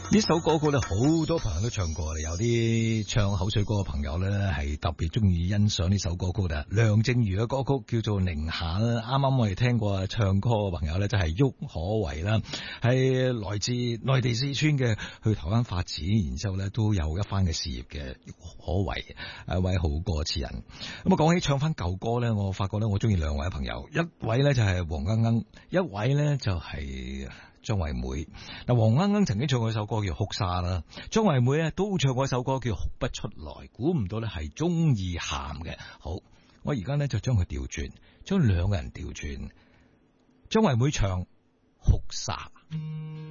呢首歌曲咧，好多朋友都唱過啦，有啲唱口水歌嘅朋友咧，係特別中意欣賞呢首歌曲嘅。梁靜茹嘅歌曲叫做《寧夏》啦，啱啱我哋聽過唱歌嘅朋友咧，就係郁可唯啦，係來自內地四川嘅，去台灣發展，然之後咧都有一番嘅事業嘅郁可唯，一位好歌詞人。咁啊，講起唱翻舊歌咧，我發覺咧，我中意兩位朋友，一位咧就係黃鶯鶯，一位咧就係張惠妹。嗱，黃鶯鶯曾經唱過一首歌叫《哭砂》啦，張惠妹咧都唱過一首歌叫《哭不出來》，估唔到咧係中意喊嘅。好，我而家咧就將佢調轉，將兩個人調轉，張惠妹唱《哭砂》。